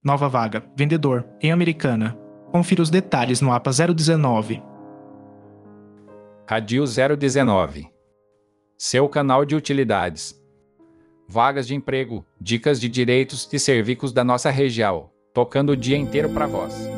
Nova vaga, vendedor, em Americana. Confira os detalhes no APA 019. Radio 019. Seu canal de utilidades. Vagas de emprego, dicas de direitos e serviços da nossa região, tocando o dia inteiro para vós.